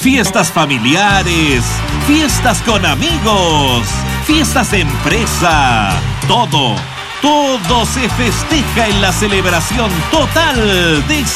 fiestas familiares, fiestas con amigos, fiestas de empresa. Todo se festeja en la celebración total de